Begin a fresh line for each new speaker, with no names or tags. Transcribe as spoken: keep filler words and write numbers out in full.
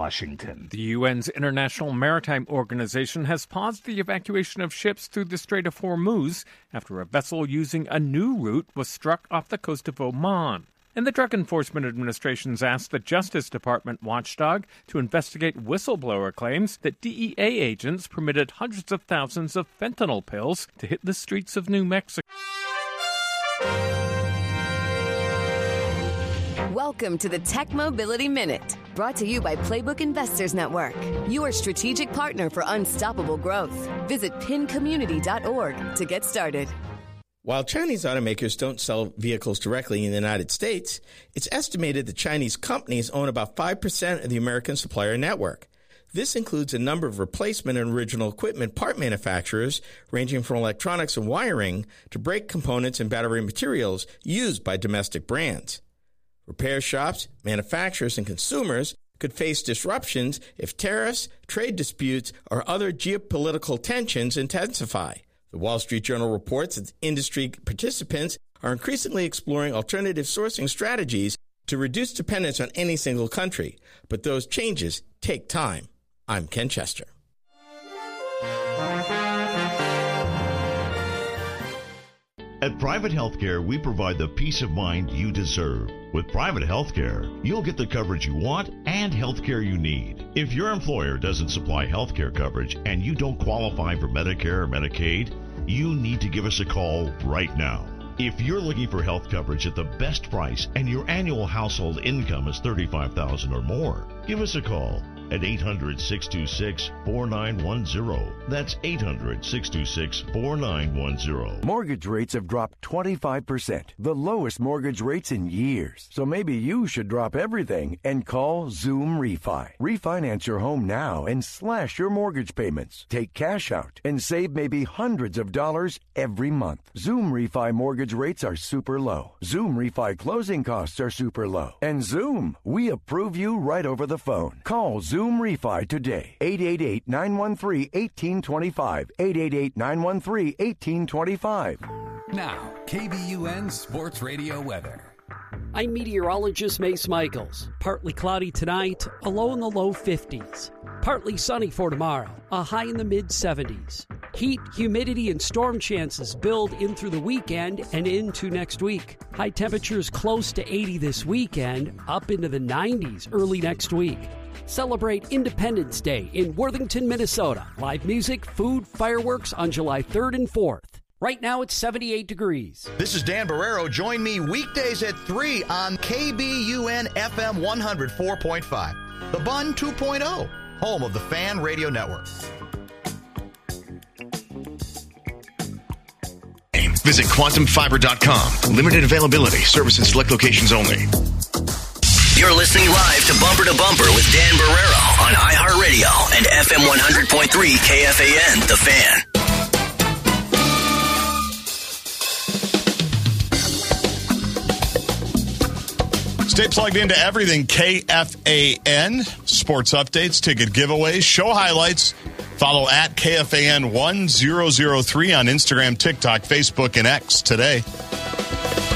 Washington.
The U N's International Maritime Organization has paused the evacuation of ships through the Strait of Hormuz after a vessel using a new route was struck off the coast of Oman. And the Drug Enforcement Administration's asked the Justice Department watchdog to investigate whistleblower claims that D E A agents permitted hundreds of thousands of fentanyl pills to hit the streets of New Mexico.
Welcome to the Tech Mobility Minute, brought to you by Playbook Investors Network, your strategic partner for unstoppable growth. Visit pin community dot org to get started.
While Chinese automakers don't sell vehicles directly in the United States, it's estimated that Chinese companies own about five percent of the American supplier network. This includes a number of replacement and original equipment part manufacturers, ranging from electronics and wiring to brake components and battery materials used by domestic brands. Repair shops, manufacturers, and consumers could face disruptions if tariffs, trade disputes, or other geopolitical tensions intensify. The Wall Street Journal reports that industry participants are increasingly exploring alternative sourcing strategies to reduce dependence on any single country, but those changes take time. I'm Ken Chester.
At Private Healthcare, we provide the peace of mind you deserve. With Private Healthcare, you'll get the coverage you want and healthcare you need. If your employer doesn't supply healthcare coverage and you don't qualify for Medicare or Medicaid, you need to give us a call right now. If you're looking for health coverage at the best price and your annual household income is thirty-five thousand dollars or more, give us a call at eight hundred, six two six, four nine one zero. That's eight hundred, six two six, four nine one zero.
Mortgage rates have dropped twenty-five percent, the lowest mortgage rates in years. So maybe you should drop everything and call Zoom Refi. Refinance your home now and slash your mortgage payments. Take cash out and save maybe hundreds of dollars every month. Zoom Refi mortgage rates are super low. Zoom Refi closing costs are super low. And Zoom, we approve you right over the phone. Call Zoom Zoom Refi today. eight eight eight, nine one three, one eight two five. eight eight eight, nine one three, one eight two five.
Now, K B U N Sports Radio weather.
I'm meteorologist Mace Michaels. Partly cloudy tonight, a low in the low fifties. Partly sunny for tomorrow, a high in the mid seventies. Heat, humidity, and storm chances build in through the weekend and into next week. High temperatures close to eighty this weekend, up into the nineties early next week. Celebrate Independence Day in Worthington, Minnesota. Live music, food, fireworks on July third and fourth. Right now it's seventy-eight degrees.
This is Dan Barrero. Join me weekdays at three on K B U N F M one oh four point five. The Bun two point oh, home of the Fan Radio Network.
Visit quantum fiber dot com. Limited availability. Service in select locations only.
You're listening live to Bumper to Bumper with Dan Barrero on iHeartRadio and F M one hundred point three K F A N, The Fan.
Stay plugged into everything K F A N. Sports updates, ticket giveaways, show highlights. Follow at K F A N one thousand three on Instagram, TikTok, Facebook, and X today.